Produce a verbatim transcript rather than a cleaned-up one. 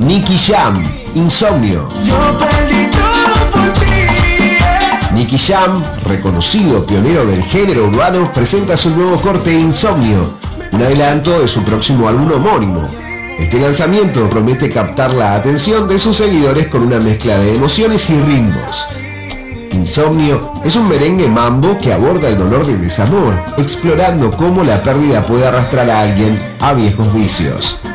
Nicky Jam, Insomnio. Yo perdí todo por ti. Nicky Jam, reconocido pionero del género urbano, presenta su nuevo corte Insomnio, un adelanto de su próximo álbum homónimo. Este lanzamiento promete captar la atención de sus seguidores con una mezcla de emociones y ritmos. Insomnio es un merengue mambo que aborda el dolor del desamor, explorando cómo la pérdida puede arrastrar a alguien a viejos vicios.